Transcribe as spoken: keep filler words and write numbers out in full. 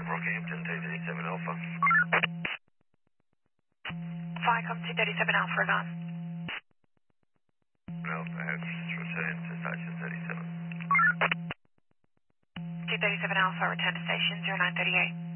Rockhampton, two thirty-seven Alpha. Viacom two thirty-seven Alpha, gone. Alpha has returned to station thirty-seven. two thirty-seven Alpha, return to station zero nine thirty-eight.